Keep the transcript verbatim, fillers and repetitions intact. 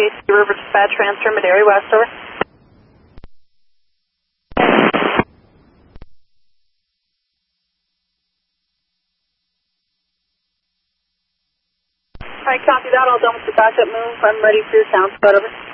K C River Dispatch, transfer Madera West, over. Alright, copy that. All done with the backup move. I'm ready for your sound. Spread over.